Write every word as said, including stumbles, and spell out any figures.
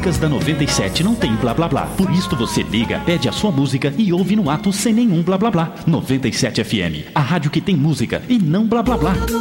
músicas da noventa e sete não tem blá blá blá. Por isso você liga, pede a sua música e ouve no ato sem nenhum blá blá blá. noventa e sete F M, a rádio que tem música e não blá blá blá.